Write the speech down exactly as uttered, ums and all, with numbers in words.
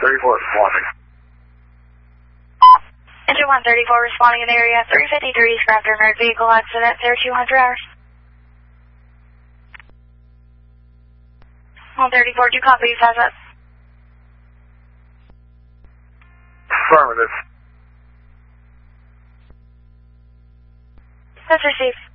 thirty-four responding. Engine one thirty-four responding in area three fifty-three, scrapped or emerged vehicle accident, zero two hundred hours. one thirty-four, do copy, pass up. Affirmative. That's received.